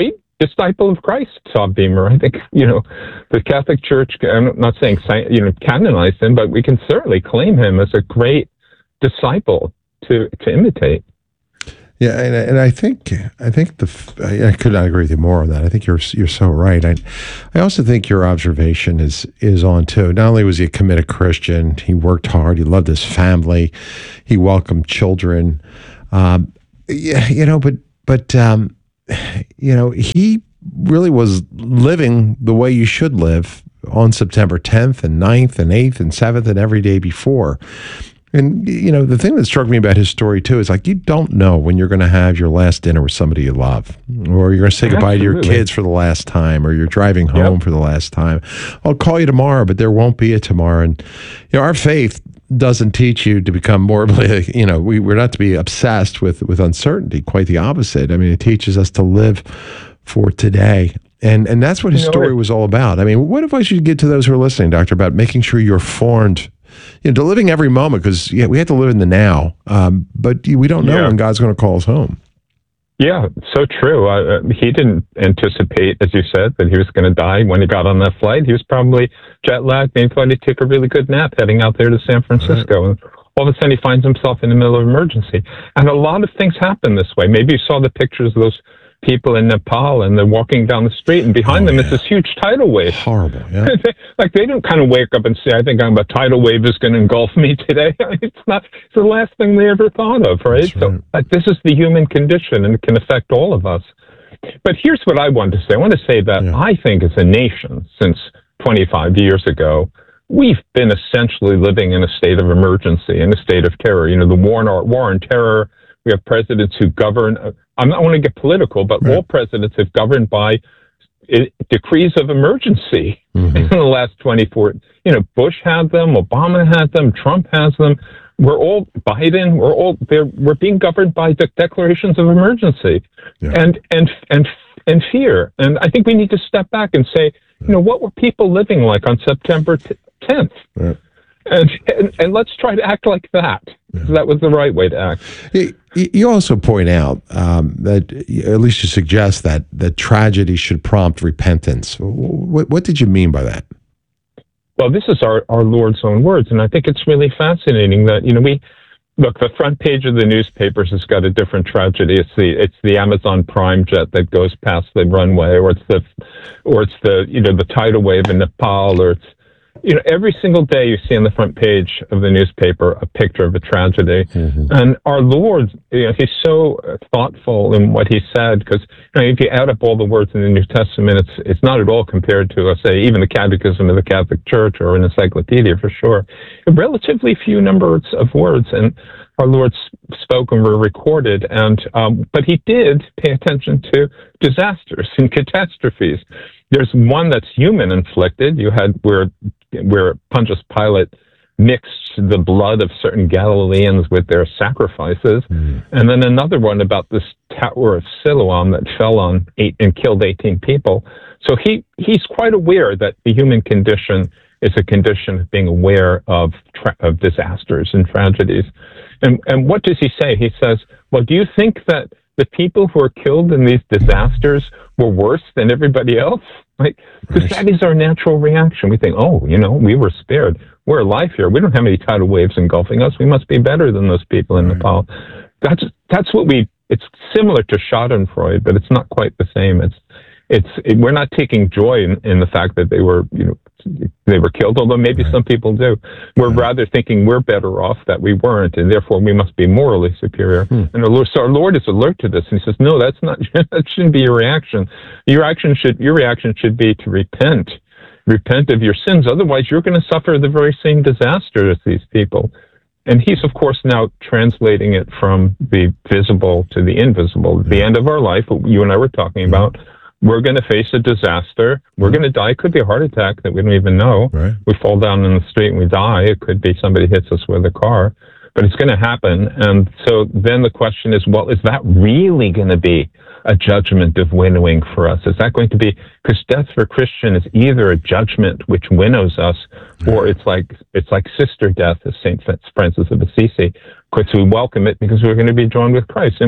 disciple of Christ, Tom Beamer. I think, you know, the Catholic Church, I'm not saying, you know, canonize him, but we can certainly claim him as a great disciple to, to imitate. Yeah, and, and I think I think the I, I could not agree with you more on that. I think you're you're so right. I I also think your observation is is on too. Not only was he a committed Christian, he worked hard. He loved his family. He welcomed children. Um, yeah, you know, but but um, you know, he really was living the way you should live on September tenth and ninth and eighth and seventh and every day before. And, you know, the thing that struck me about his story, too, is like you don't know when you're going to have your last dinner with somebody you love, or you're going to say goodbye Absolutely. to your kids for the last time, or you're driving home yep. for the last time. I'll call you tomorrow, but there won't be a tomorrow. And, you know, our faith doesn't teach you to become morbidly, you know, we, we're not to be obsessed with, with uncertainty, quite the opposite. I mean, it teaches us to live for today. And and that's what his you know, story was all about. I mean, what advice should you give to those who are listening, Doctor, about making sure you're formed, you know, to living every moment, because yeah, we have to live in the now, um, but we don't know yeah. when God's going to call us home. Yeah, so true. Uh, he didn't anticipate, as you said, that he was going to die when he got on that flight. He was probably jet lagged, and he thought he'd take a really good nap heading out there to San Francisco. Right. And all of a sudden, he finds himself in the middle of emergency. And a lot of things happen this way. Maybe you saw the pictures of those people in Nepal, and they're walking down the street, and behind oh, them yeah. is this huge tidal wave. Horrible, yeah. Like, they didn't kind of wake up and say, I think I'm a tidal wave is going to engulf me today. It's not, it's the last thing they ever thought of, right? That's So, right. like, this is the human condition, and it can affect all of us. But here's what I wanted to say. I want to say that yeah. I think as a nation, since twenty-five years ago, we've been essentially living in a state of emergency, in a state of terror. You know, the war on, war on terror. We have presidents who govern. I'm not want to get political, but right. all presidents have governed by it, decrees of emergency mm-hmm. in the last twenty-four. You know, Bush had them, Obama had them, Trump has them. We're all Biden. We're all they're, we're being governed by de- declarations of emergency yeah. and and and and fear. And I think we need to step back and say, you know, what were people living like on September tenth? Right. And, and and let's try to act like that. Yeah. That was the right way to act. You also point out um, that, at least you suggest that that tragedy should prompt repentance. What, what did you mean by that? Well, this is our, our Lord's own words, and I think it's really fascinating that, you know, we look, the front page of the newspapers has got a different tragedy. It's the it's the Amazon Prime jet that goes past the runway, or it's the or it's the you know the tidal wave in Nepal, or it's You know, every single day you see on the front page of the newspaper a picture of a tragedy. Mm-hmm. And our Lord, you know, he's so thoughtful in what he said, because you know, if you add up all the words in the New Testament, it's it's not at all compared to, let's say, even the Catechism of the Catholic Church or an encyclopedia for sure. A relatively few numbers of words, and our Lord spoke and were recorded. And um, but he did pay attention to disasters and catastrophes. There's one that's human inflicted. You had where where Pontius Pilate mixed the blood of certain Galileans with their sacrifices, mm. and then another one about this Tower of Siloam that fell on eight and killed eighteen people. So he he's quite aware that the human condition is a condition of being aware of tra- of disasters and tragedies. And and what does he say? He says, well, do you think that the people who are killed in these disasters were worse than everybody else? Like, because that is our natural reaction. We think, oh, you know, we were spared. We're alive here. We don't have any tidal waves engulfing us. We must be better than those people in right. Nepal. That's that's what we. It's similar to Schadenfreude, but it's not quite the same. It's it's it, we're not taking joy in, in the fact that they were, you know, they were killed, although maybe right. some people do. We're right. rather thinking we're better off that we weren't, and therefore we must be morally superior. Hmm. And our Lord, so our Lord is alert to this, and he says, no, that's not, that shouldn't be your reaction. Your action should, your reaction should be to repent. Repent of your sins. Otherwise, you're going to suffer the very same disaster as these people. And he's, of course, now translating it from the visible to the invisible. At the end of our life, what you and I were talking about, we're going to face a disaster. We're going to die. It could be a heart attack that we don't even know. Right. We fall down in the street and we die. It could be somebody hits us with a car, but it's going to happen. And so then the question is, well, is that really going to be a judgment of winnowing for us? Is that going to be, because death for Christian is either a judgment which winnows us, or it's like it's like sister death, as Saint Francis of Assisi, because we welcome it because we're going to be joined with Christ. And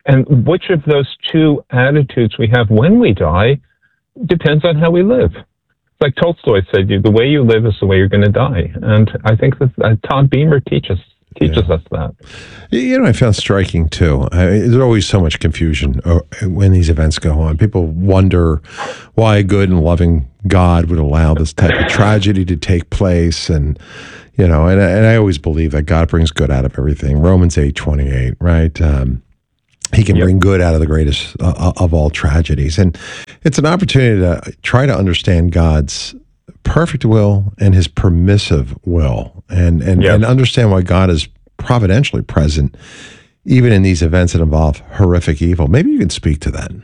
And which of those two attitudes we have when we die depends on how we live. Like Tolstoy said, the way you live is the way you're going to die. And I think that uh, Todd Beamer teaches teaches yeah. us that. You know, I found striking too. I, there's always so much confusion when these events go on. People wonder why a good and loving God would allow this type of tragedy to take place, and you know, and and I always believe that God brings good out of everything. Romans eight twenty-eight, right? Um, he can yep. bring good out of the greatest uh, of all tragedies, and it's an opportunity to try to understand God's perfect will and his permissive will, and and, yep. and understand why God is providentially present even in these events that involve horrific evil. Maybe you can speak to that.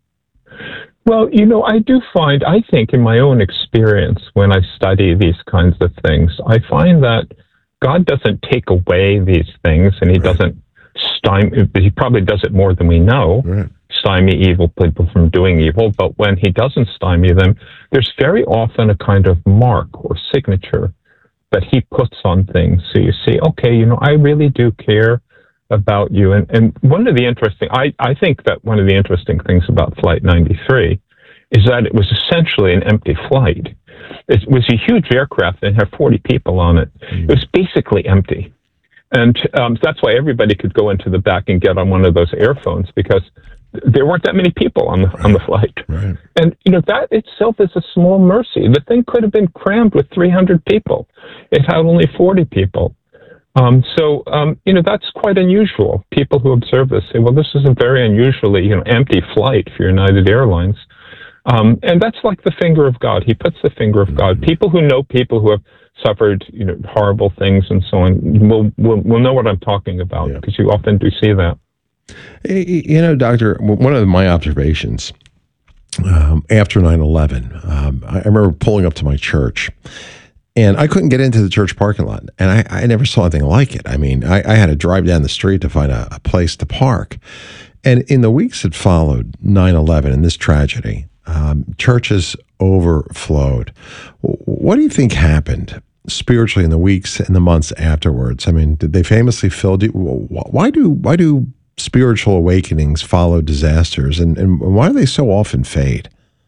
Well, you know, I do find, I think in my own experience when I study these kinds of things, I find that God doesn't take away these things, and he right. doesn't stymie, he probably does it more than we know, right. stymie evil people from doing evil, but when he doesn't stymie them, there's very often a kind of mark or signature that he puts on things. So you see, okay, you know, I really do care about you. And, and one of the interesting, I, I think that one of the interesting things about Flight ninety-three is that it was essentially an empty flight. It was a huge aircraft and had forty people on it. Mm. It was basically empty. And um, that's why everybody could go into the back and get on one of those airphones, because there weren't that many people on the right. on the flight. Right. And, you know, that itself is a small mercy. The thing could have been crammed with three hundred people. It had only forty people. Um, so, um, you know, that's quite unusual. People who observe this say, well, this is a very unusually, you know, empty flight for United Airlines. Um, and that's like the finger of God. He puts the finger of God. People who know people who have suffered, you know, horrible things and so on will will, will know what I'm talking about, yeah. because you often do see that. You know, Doctor, one of my observations um, after nine eleven, um, I remember pulling up to my church, and I couldn't get into the church parking lot, and I, I never saw anything like it. I mean, I, I had to drive down the street to find a, a place to park. And in the weeks that followed nine eleven and this tragedy, um, churches overflowed. What do you think happened spiritually in the weeks and the months afterwards? I mean, did they famously fill? Do, why do why do spiritual awakenings follow disasters, and, and why do they so often fade?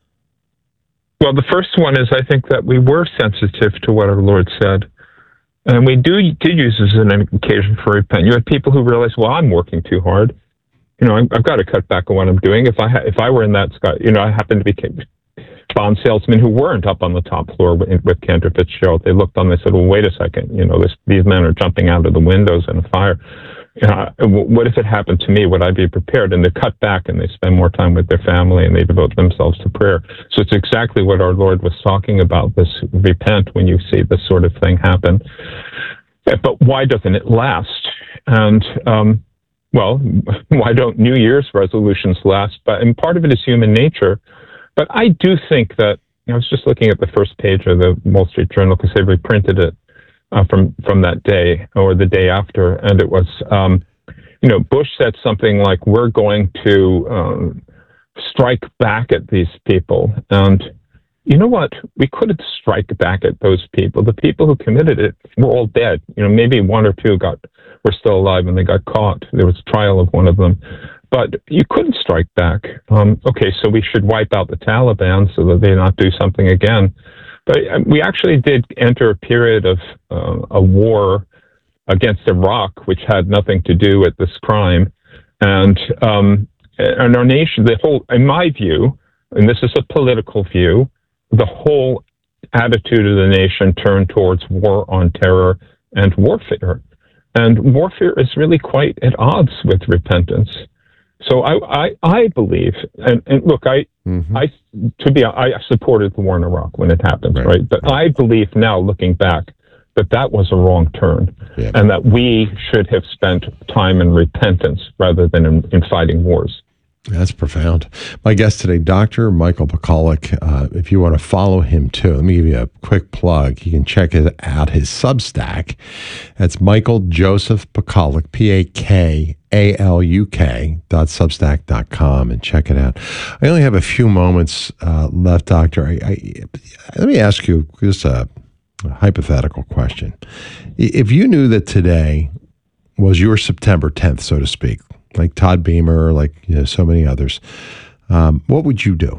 Well, the first one is, I think, that we were sensitive to what our Lord said. And we do, did use this as an occasion for repentance. You had people who realized, well, I'm working too hard. You know, I've got to cut back on what I'm doing. If I ha- if I were in that sky, you know, I happen to be bond salesmen who weren't up on the top floor with, with Cantor Fitzgerald. They looked on, they said, well, wait a second. You know, this, these men are jumping out of the windows in a fire. You know, what if it happened to me? Would I be prepared? And they cut back and they spend more time with their family and they devote themselves to prayer. So it's exactly what our Lord was talking about, this repent when you see this sort of thing happen. But why doesn't it last? And, um, well, why don't New Year's resolutions last? But and part of it is human nature. But I do think that, you know, I was just looking at the first page of the Wall Street Journal because they reprinted it. Uh, from from that day or the day after, and it was, um, you know, Bush said something like, we're going to um, strike back at these people. And you know what? We couldn't strike back at those people. The people who committed it were all dead. You know, maybe one or two got were still alive and they got caught. There was a trial of one of them. But you couldn't strike back. Um, okay, so we should wipe out the Taliban so that they not do something again. But we actually did enter a period of uh, a war against Iraq, which had nothing to do with this crime. And, um, and our nation, the whole, in my view, and this is a political view, the whole attitude of the nation turned towards war on terror and warfare. And warfare is really quite at odds with repentance. So I, I, I believe, and, and look, I, mm-hmm. I, to be, I supported the war in Iraq when it happened, right? right? But right. I believe now, looking back, that that was a wrong turn, yeah. and that we should have spent time in repentance rather than in, in fighting wars. That's profound. My guest today, Doctor Michael Pacolic. Uh, if you want to follow him too, let me give you a quick plug. You can check it out his Substack. That's Michael Joseph Pacolic, P A K A L U K dot substack dot com, and check it out. I only have a few moments uh, left, Doctor. I, I, let me ask you just a, a hypothetical question. If you knew that today was your September tenth, so to speak, like Todd Beamer, like you know, so many others, um, what would you do?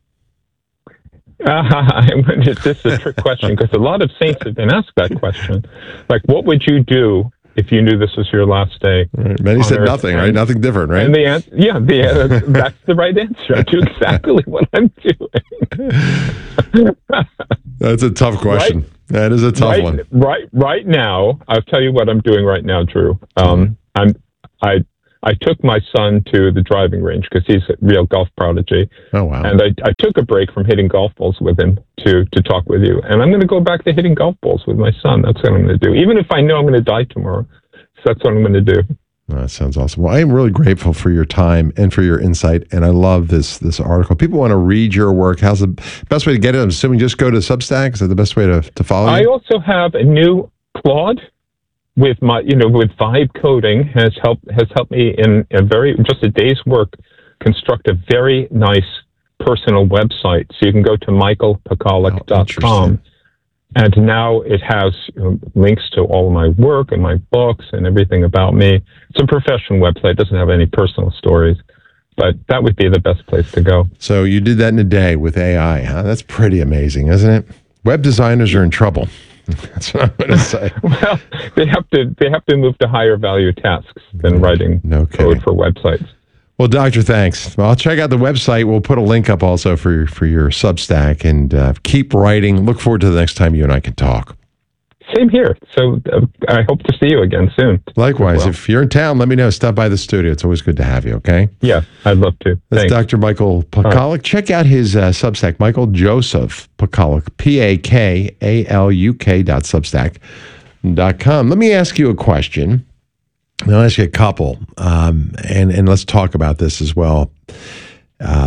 Uh, this is a trick question because a lot of saints have been asked that question. Like, what would you do if you knew this was your last day? Right. Many said Earth? nothing, and, right? Nothing different, right? And the answer, yeah, the, uh, that's the right answer. I do exactly what I'm doing. That's a tough question. Right, that is a tough right, one. Right, right now, I'll tell you what I'm doing right now, Drew. Um, I'm, I, I took my son to the driving range because he's a real golf prodigy. Oh wow! And I, I took a break from hitting golf balls with him to to talk with you. And I'm going to go back to hitting golf balls with my son. That's what I'm going to do, even if I know I'm going to die tomorrow. So that's what I'm going to do. Oh, that sounds awesome. Well, I am really grateful for your time and for your insight, and I love this this article. People want to read your work. How's the best way to get it? I'm assuming just go to Substack. Is that the best way to, to follow you? I also have a new Claude with my, you know, with Vibe Coding has helped has helped me in a very just a day's work construct a very nice personal website. So you can go to michael pekalik dot com. Oh, and now it has you know, links to all of my work and my books and everything about me. It's a professional website. It doesn't have any personal stories, but that would be the best place to go. So you did that in a day with A I, huh? That's pretty amazing, isn't it? Web designers are in trouble. That's what I'm going to say. Well, they have to they have to move to higher value tasks than writing no code for websites. Well, Doctor, thanks. Well, I'll check out the website. We'll put a link up also for your, for your Substack, and uh, keep writing. Look forward to the next time you and I can talk. Same here. So uh, I hope to see you again soon. Likewise. Well. If you're in town, let me know. Stop by the studio. It's always good to have you, okay? Yeah, I'd love to. That's Thanks. Doctor Michael Pekalik. Right. Check out his uh, Substack, Michael Joseph Pekalik, P A K A L U K dot substack dot com. Let me ask you a question. I'll ask you a couple, um, and, and let's talk about this as well. Uh,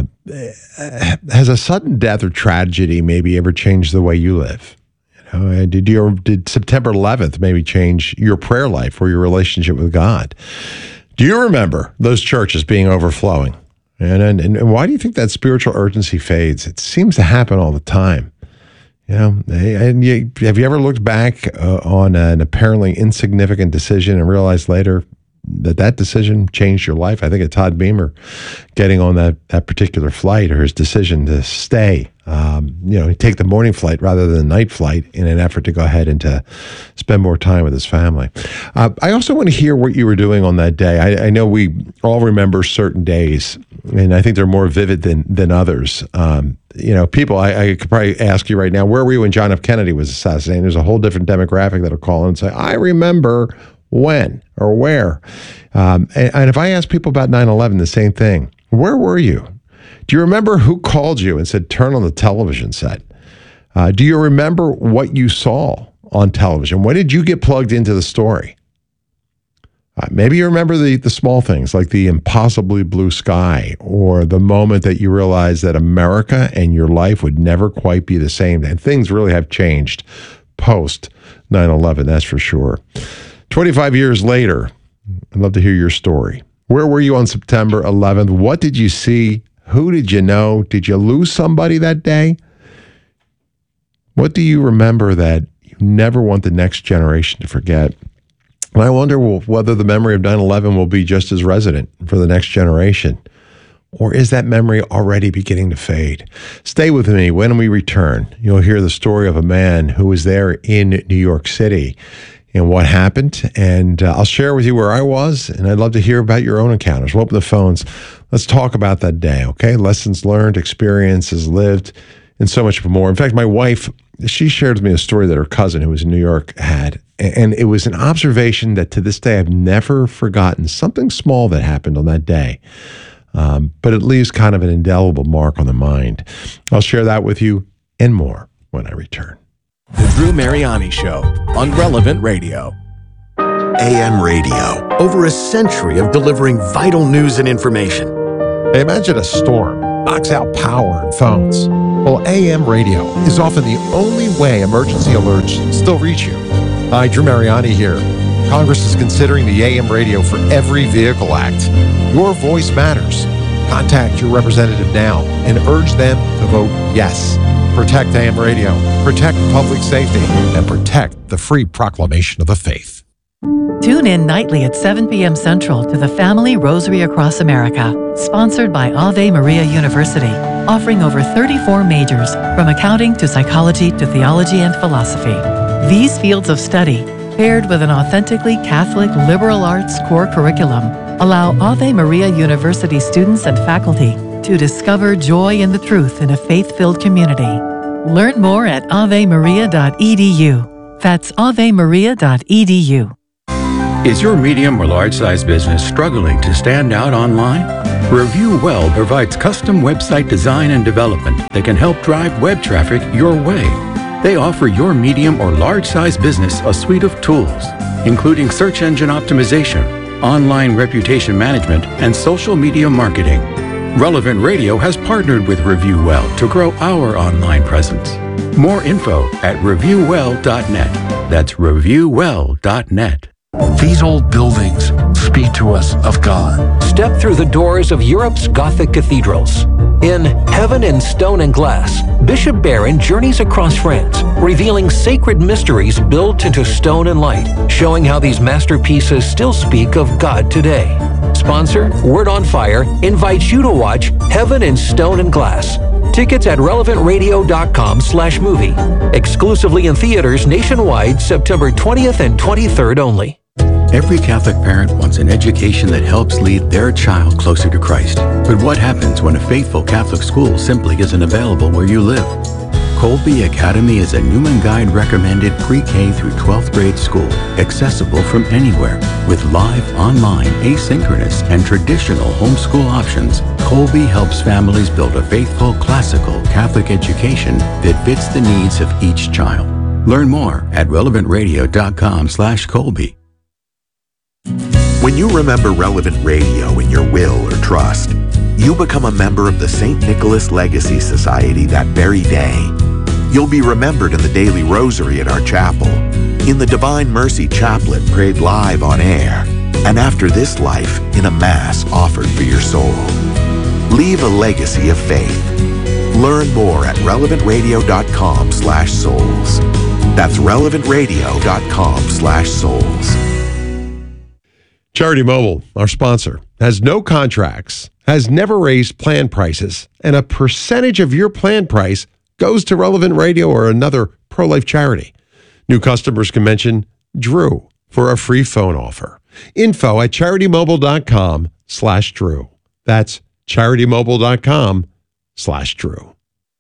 has a sudden death or tragedy maybe ever changed the way you live? You know, did your did September eleventh maybe change your prayer life or your relationship with God? Do you remember those churches being overflowing? And, and and why do you think that spiritual urgency fades? It seems to happen all the time. You know, and you, have you ever looked back uh, on an apparently insignificant decision and realized later that that decision changed your life? I think of Todd Beamer getting on that, that particular flight, or his decision to stay, um, you know, take the morning flight rather than the night flight in an effort to go ahead and to spend more time with his family. Uh, I also want to hear what you were doing on that day. I, I know we all remember certain days, and I think they're more vivid than than others. Um, you know, people, I, I could probably ask you right now, where were you when John F. Kennedy was assassinated? There's a whole different demographic that'll call in and say, I remember when or where. Um, and, and if I ask people about nine eleven, the same thing. Where were you? Do you remember who called you and said, turn on the television set? Uh, do you remember what you saw on television? When did you get plugged into the story? Uh, maybe you remember the, the small things like the impossibly blue sky, or the moment that you realized that America and your life would never quite be the same. And things really have changed post nine eleven, that's for sure. twenty-five years later, I'd love to hear your story. Where were you on September eleventh? What did you see? Who did you know? Did you lose somebody that day? What do you remember that you never want the next generation to forget? And I wonder whether the memory of nine eleven will be just as resident for the next generation. Or is that memory already beginning to fade? Stay with me. When we return, you'll hear the story of a man who was there in New York City and what happened. And uh, I'll share with you where I was, and I'd love to hear about your own encounters. We'll open the phones. Let's talk about that day, okay? Lessons learned, experiences lived, and so much more. In fact, my wife, she shared with me a story that her cousin who was in New York had. And it was an observation that to this day I've never forgotten. Something small that happened on that day. Um, but it leaves kind of an indelible mark on the mind. I'll share that with you and more when I return. The Drew Mariani Show on Relevant Radio. A M radio, over a century of delivering vital news and information. Imagine a storm knocks out power and phones. Well, A M radio is often the only way emergency alerts still reach you. Hi, Drew Mariani here. Congress is considering the A M radio for Every Vehicle Act. Your voice matters. Contact your representative now and urge them to vote yes. Protect A M radio, protect public safety, and protect the free proclamation of the faith. Tune in nightly at seven p.m. Central to the Family Rosary Across America, sponsored by Ave Maria University, offering over thirty-four majors, from accounting to psychology to theology and philosophy. These fields of study, paired with an authentically Catholic liberal arts core curriculum, allow Ave Maria University students and faculty to discover joy in the truth in a faith-filled community. Learn more at ave maria dot e d u. That's ave maria dot e d u. Is your medium or large-size business struggling to stand out online? Review Well provides custom website design and development that can help drive web traffic your way. They offer your medium or large-size business a suite of tools, including search engine optimization, online reputation management, and social media marketing. Relevant Radio has partnered with Review Well to grow our online presence. More info at review well dot net. That's review well dot net. These old buildings speak to us of God. Step through the doors of Europe's Gothic cathedrals. In Heaven in Stone and Glass, Bishop Barron journeys across France, revealing sacred mysteries built into stone and light, showing how these masterpieces still speak of God today. Sponsor, Word on Fire, invites you to watch Heaven in Stone and Glass. Tickets at relevant radio dot com slash movie. Exclusively in theaters nationwide, September twentieth and twenty-third only. Every Catholic parent wants an education that helps lead their child closer to Christ. But what happens when a faithful Catholic school simply isn't available where you live? Colby Academy is a Newman Guide recommended pre-K through twelfth grade school, accessible from anywhere. With live, online, asynchronous, and traditional homeschool options, Colby helps families build a faithful, classical Catholic education that fits the needs of each child. Learn more at relevant radio dot com slash Colby. When you remember Relevant Radio in your will or trust, you become a member of the Saint Nicholas Legacy Society that very day. You'll be remembered in the daily rosary at our chapel, in the Divine Mercy Chaplet prayed live on air, and after this life in a Mass offered for your soul. Leave a legacy of faith. Learn more at relevant radio dot com slash souls. That's relevant radio dot com slash souls. Charity Mobile, our sponsor, has no contracts, has never raised plan prices, and a percentage of your plan price goes to Relevant Radio or another pro-life charity. New customers can mention Drew for a free phone offer. Info at charity mobile dot com slash Drew. That's charity mobile dot com slash Drew.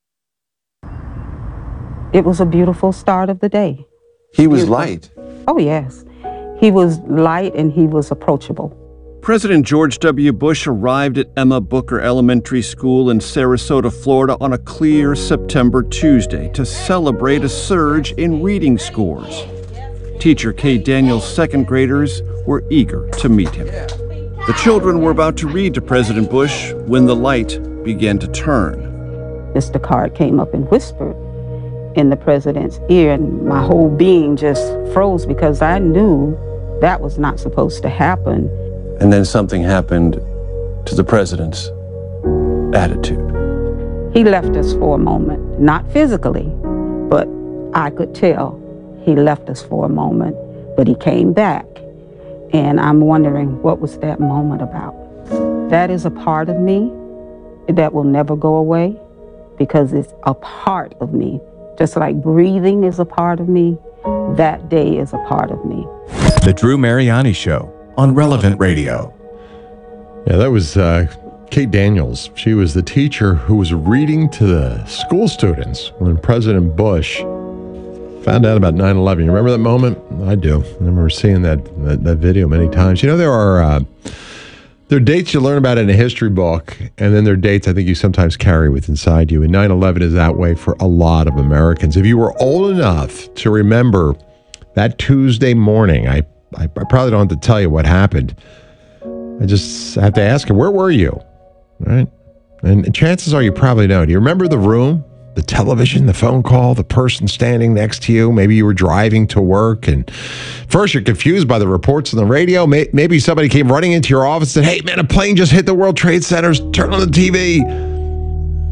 It was a beautiful start of the day. He was light. Oh, yes. He was light and he was approachable. President George W. Bush arrived at Emma Booker Elementary School in Sarasota, Florida on a clear September Tuesday to celebrate a surge in reading scores. Teacher Kay Daniels' second graders were eager to meet him. The children were about to read to President Bush when the light began to turn. Mister Card came up and whispered in the president's ear, and my whole being just froze because I knew that was not supposed to happen. And then something happened to the president's attitude. He left us for a moment, not physically, but I could tell he left us for a moment, but he came back. And I'm wondering, what was that moment about? That is a part of me that will never go away because it's a part of me. Just like breathing is a part of me, that day is a part of me. The Drew Mariani Show on Relevant Radio. Yeah, that was uh, Kate Daniels. She was the teacher who was reading to the school students when President Bush found out about nine eleven. You remember that moment? I do. I remember seeing that that, that video many times. You know, there are uh, there are dates you learn about in a history book, and then there are dates I think you sometimes carry with inside you. And nine eleven is that way for a lot of Americans. If you were old enough to remember that Tuesday morning, I, I, I probably don't have to tell you what happened. I just have to ask you, where were you? Right? And chances are you probably know. Do you remember the room? The television, the phone call, the person standing next to you. Maybe you were driving to work and first you're confused by the reports on the radio. Maybe somebody came running into your office and said, hey man, a plane just hit the World Trade Centers. Turn on the T V.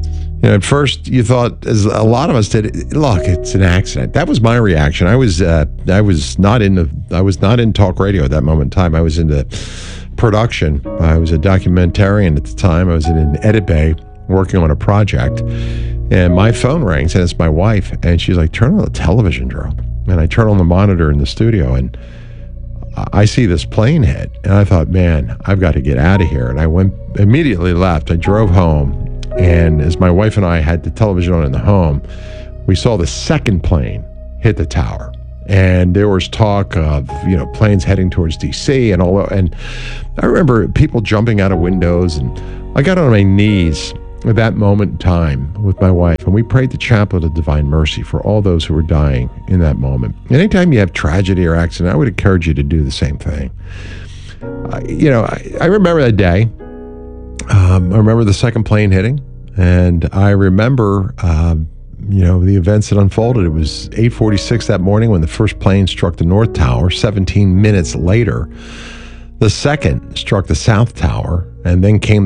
You know, at first, you thought, as a lot of us did, look, it's an accident. That was my reaction. I was, uh, I was not in the, I was not in talk radio at that moment in time. I was into production. I was a documentarian at the time. I was in an edit bay working on a project, and my phone rings, and it's my wife, and she's like, "Turn on the television, Drew." And I turn on the monitor in the studio, and I see this plane hit, and I thought, man, I've got to get out of here. And I went immediately left. I drove home. And as my wife and I had the television on in the home, we saw the second plane hit the tower. And there was talk of, you know, planes heading towards D C and all that. And I remember people jumping out of windows. And I got on my knees at that moment in time with my wife. And we prayed the Chaplet of Divine Mercy for all those who were dying in that moment. Anytime you have tragedy or accident, I would encourage you to do the same thing. Uh, you know, I, I remember that day. Um, I remember the second plane hitting, and I remember, um, you know, the events that unfolded. It was eight forty-six that morning when the first plane struck the North Tower. seventeen minutes later, the second struck the South Tower, and then came